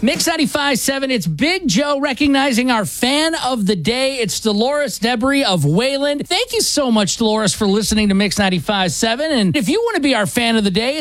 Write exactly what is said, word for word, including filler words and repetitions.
Mix ninety-five point seven, it's Big Joe recognizing our fan of the day. It's Dolores Debris of Wayland. Thank you so much, Dolores, for listening to Mix ninety-five point seven. And if you want to be our fan of the day,